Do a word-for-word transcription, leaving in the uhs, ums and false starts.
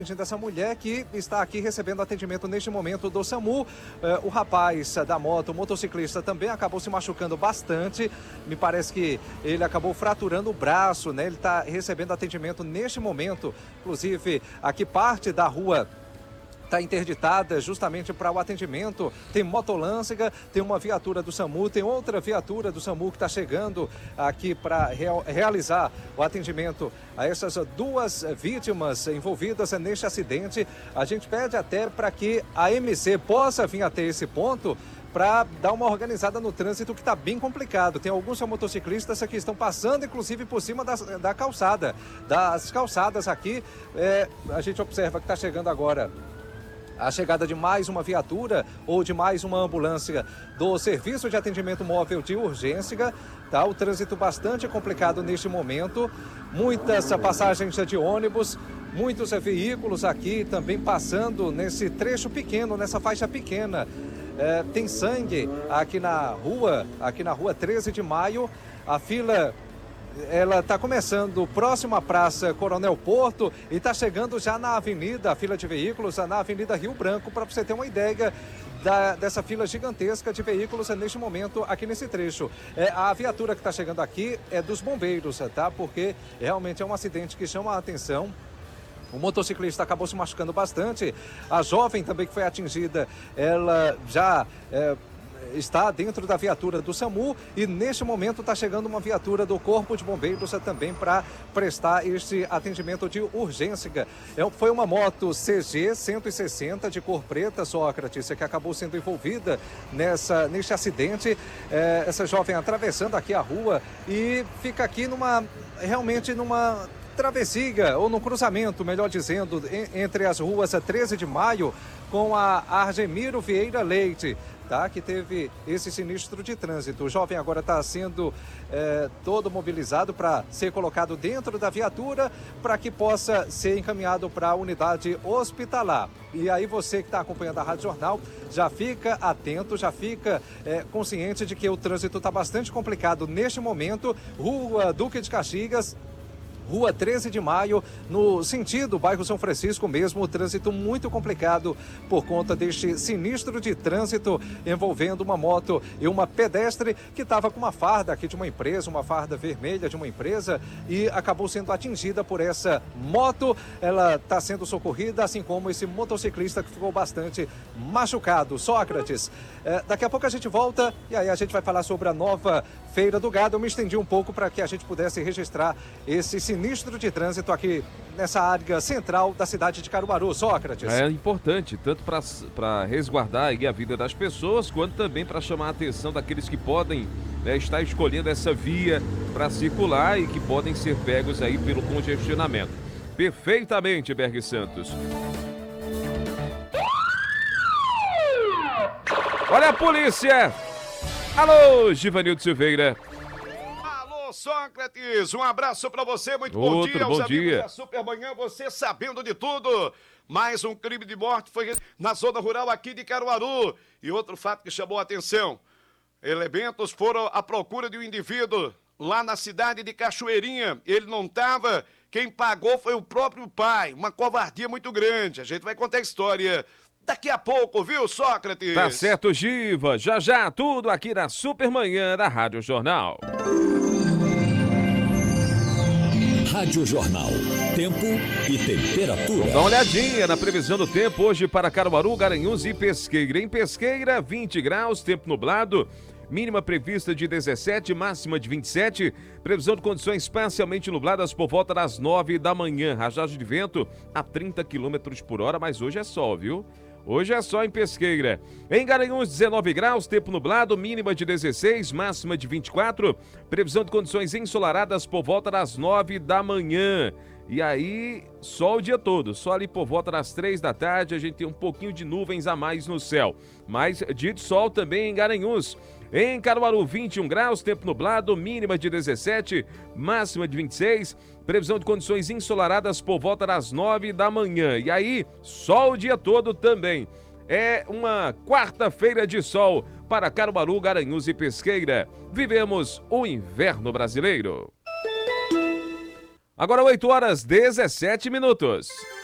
Dessa mulher que está aqui recebendo atendimento neste momento do SAMU. Eh, o rapaz da moto, o motociclista, também acabou se machucando bastante. Me parece que ele acabou fraturando o braço, né? Ele está recebendo atendimento neste momento. Inclusive, aqui parte da rua está interditada justamente para o atendimento. Tem motolânsega, tem uma viatura do SAMU, tem outra viatura do SAMU que está chegando aqui para real, realizar o atendimento a essas duas vítimas envolvidas neste acidente. A gente pede até para que a M C possa vir até esse ponto para dar uma organizada no trânsito, que está bem complicado. Tem alguns motociclistas que estão passando, inclusive, por cima das, da calçada. Das calçadas aqui, é, a gente observa que está chegando agora a chegada de mais uma viatura ou de mais uma ambulância do Serviço de Atendimento Móvel de Urgência. Tá? O trânsito bastante complicado neste momento. Muitas passagens de ônibus, muitos veículos aqui também passando nesse trecho pequeno, nessa faixa pequena. É, tem sangue aqui na rua, aqui na rua treze de maio. A fila, ela está começando próximo à Praça Coronel Porto e está chegando já na avenida, a fila de veículos, na Avenida Rio Branco, para você ter uma ideia da, dessa fila gigantesca de veículos neste momento aqui nesse trecho. É, a viatura que está chegando aqui é dos bombeiros, tá? Porque realmente é um acidente que chama a atenção. O motociclista acabou se machucando bastante. A jovem também que foi atingida, ela já é, está dentro da viatura do SAMU e neste momento está chegando uma viatura do Corpo de Bombeiros também para prestar este atendimento de urgência. É, foi uma moto C G cento e sessenta de cor preta, Sócrates, que acabou sendo envolvida nessa, neste acidente. É, essa jovem atravessando aqui a rua e fica aqui numa, realmente numa travessia, ou no cruzamento, melhor dizendo, entre as ruas treze de maio com a Argemiro Vieira Leite, tá? Que teve esse sinistro de trânsito. O jovem agora está sendo é, todo mobilizado para ser colocado dentro da viatura para que possa ser encaminhado para a unidade hospitalar. E aí você que está acompanhando a Rádio Jornal já fica atento, já fica é, consciente de que o trânsito está bastante complicado neste momento. Rua Duque de Caxias, Rua treze de maio, no sentido bairro São Francisco mesmo, o trânsito muito complicado por conta deste sinistro de trânsito envolvendo uma moto e uma pedestre que estava com uma farda aqui de uma empresa, uma farda vermelha de uma empresa, e acabou sendo atingida por essa moto. Ela está sendo socorrida, assim como esse motociclista que ficou bastante machucado. Sócrates, é, daqui a pouco a gente volta e aí a gente vai falar sobre a nova Feira do Gado. Eu me estendi um pouco para que a gente pudesse registrar esse sinistro de trânsito aqui nessa área central da cidade de Caruaru. Sócrates. É importante, tanto para resguardar aí a vida das pessoas, quanto também para chamar a atenção daqueles que podem, né, estar escolhendo essa via para circular e que podem ser pegos aí pelo congestionamento. Perfeitamente, Berg Santos. Olha a polícia! Alô, Givanildo Silveira. Alô, Sócrates, um abraço pra você, muito Outro bom dia, bom os amigos dia. da Supermanhã, você sabendo de tudo. Mais um crime de morte foi na zona rural aqui de Caruaru. E outro fato que chamou a atenção, elementos foram à procura de um indivíduo lá na cidade de Cachoeirinha. Ele não estava, quem pagou foi o próprio pai, uma covardia muito grande. A gente vai contar a história daqui a pouco, viu, Sócrates? Tá certo, Giva. Já já, tudo aqui na Supermanhã da Rádio Jornal. Rádio Jornal. Tempo e temperatura. Dá uma olhadinha na previsão do tempo hoje para Caruaru, Garanhuns e Pesqueira. Em Pesqueira, vinte graus, tempo nublado. Mínima prevista de dezessete, máxima de vinte e sete. Previsão de condições parcialmente nubladas por volta das nove da manhã. Rajada de vento a trinta quilômetros por hora, mas hoje é sol, viu? Hoje é só em Pesqueira. Em Garanhuns, dezenove graus, tempo nublado, mínima de dezesseis, máxima de vinte e quatro. Previsão de condições ensolaradas por volta das nove da manhã. E aí, sol o dia todo. Só ali por volta das três da tarde a gente tem um pouquinho de nuvens a mais no céu. Mas dia de sol também em Garanhuns. Em Caruaru, vinte e um graus, tempo nublado, mínima de dezessete, máxima de vinte e seis. Previsão de condições ensolaradas por volta das nove da manhã. E aí, sol o dia todo também. É uma quarta-feira de sol para Caruaru, Garanhuns e Pesqueira. Vivemos o inverno brasileiro. Agora oito horas, dezessete minutos.